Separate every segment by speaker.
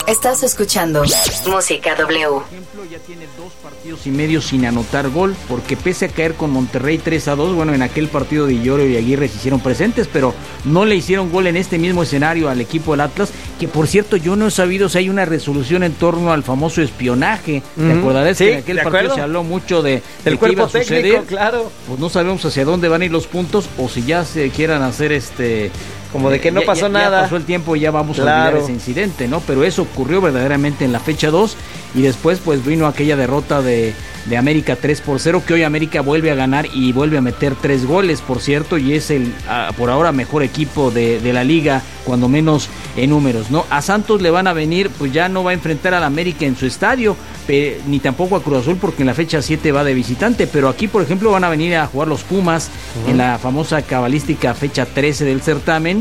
Speaker 1: Estás escuchando Música W.
Speaker 2: Por ejemplo, ya tiene 2 partidos y medio sin anotar gol, porque pese a caer con Monterrey 3-2, bueno, en aquel partido de Llorio y Aguirre se hicieron presentes, pero no le hicieron gol en este mismo escenario al equipo del Atlas, que por cierto yo no he sabido si hay una resolución en torno al famoso espionaje. ¿Te acordarás que en aquel partido se habló mucho del
Speaker 3: cuerpo técnico, claro?
Speaker 2: Pues no sabemos hacia dónde van a ir los puntos o si ya se quieran hacer
Speaker 3: como de que no pasó nada.
Speaker 2: Ya pasó el tiempo y ya vamos a olvidar ese incidente, ¿no? Pero eso ocurrió verdaderamente en la fecha 2 y después pues vino aquella derrota de América 3-0, que hoy América vuelve a ganar y vuelve a meter 3 goles, por cierto, y es el por ahora mejor equipo de la liga, cuando menos en números, ¿no? A Santos le van a venir, pues ya no va a enfrentar al América en su estadio, ni tampoco a Cruz Azul, porque en la fecha 7 va de visitante, pero aquí por ejemplo van a venir a jugar los Pumas en la famosa cabalística fecha 13 del certamen.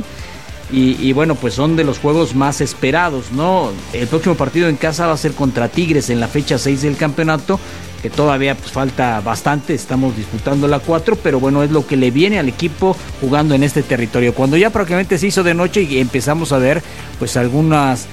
Speaker 2: Y bueno, pues son de los juegos más esperados, ¿no? El próximo partido en casa va a ser contra Tigres en la fecha 6 del campeonato, que todavía pues falta bastante, estamos disputando la 4, pero bueno, es lo que le viene al equipo jugando en este territorio. Cuando ya prácticamente se hizo de noche y empezamos a ver pues algunas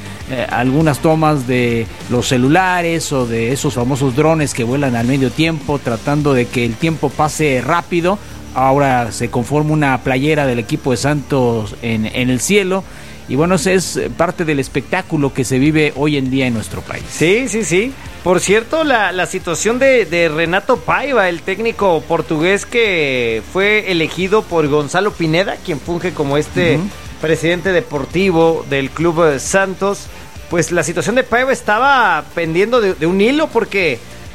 Speaker 2: tomas de los celulares o de esos famosos drones que vuelan al medio tiempo, tratando de que el tiempo pase rápido. Ahora se conforma una playera del equipo de Santos en el cielo. Y bueno, ese es parte del espectáculo que se vive hoy en día en nuestro país.
Speaker 3: Sí. Por cierto, la situación de Renato Paiva, el técnico portugués que fue elegido por Gonzalo Pineda, quien funge como presidente deportivo del Club Santos, pues la situación de Paiva estaba pendiendo de un hilo porque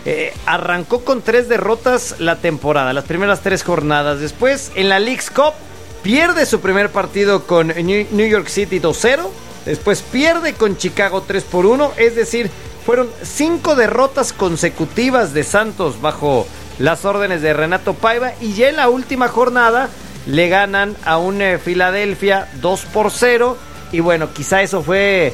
Speaker 3: arrancó con 3 derrotas la temporada, las primeras 3 jornadas. Después, en la Leagues Cup, pierde su primer partido con New York City 2-0. Después pierde con Chicago 3-1. Es decir, fueron 5 derrotas consecutivas de Santos bajo las órdenes de Renato Paiva. Y ya en la última jornada le ganan a un Filadelfia 2-0. Y bueno, quizá eso fue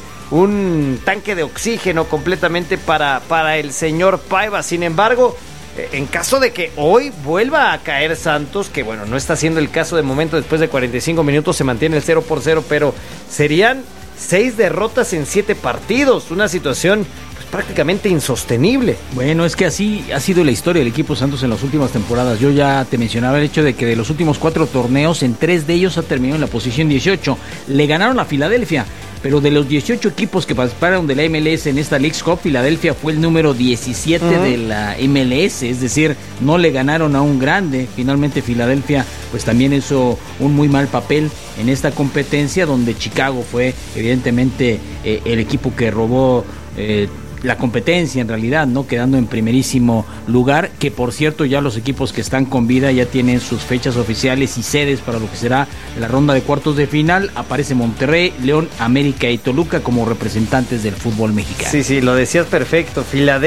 Speaker 3: un tanque de oxígeno completamente para el señor Paiva. Sin embargo, en caso de que hoy vuelva a caer Santos, que bueno, no está siendo el caso de momento, después de 45 minutos se mantiene el 0-0, pero serían 6 derrotas en 7 partidos, una situación pues prácticamente insostenible.
Speaker 2: Bueno, es que así ha sido la historia del equipo Santos en las últimas temporadas. Yo ya te mencionaba el hecho de que de los últimos 4 torneos, en 3 de ellos ha terminado en la posición 18. Le ganaron a Filadelfia, pero de los 18 equipos que participaron de la MLS en esta Leagues Cup, Filadelfia fue el número 17 de la MLS, es decir, no le ganaron a un grande. Finalmente Filadelfia pues también hizo un muy mal papel en esta competencia, donde Chicago fue evidentemente el equipo que robó la competencia en realidad, ¿no? Quedando en primerísimo lugar, que por cierto ya los equipos que están con vida ya tienen sus fechas oficiales y sedes para lo que será la ronda de cuartos de final. Aparece Monterrey, León, América y Toluca como representantes del fútbol mexicano.
Speaker 3: Sí, lo decías perfecto, Filadelfia.